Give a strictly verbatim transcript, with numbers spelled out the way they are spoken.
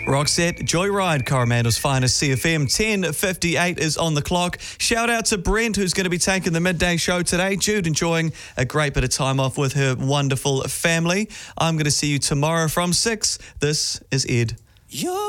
Roxette, Joyride, Coromandel's finest C F M. ten fifty-eight is on the clock. Shout out to Brent, who's going to be taking the midday show today. Jude enjoying a great bit of time off with her wonderful family. I'm going to see you tomorrow from six. This is Ed. You're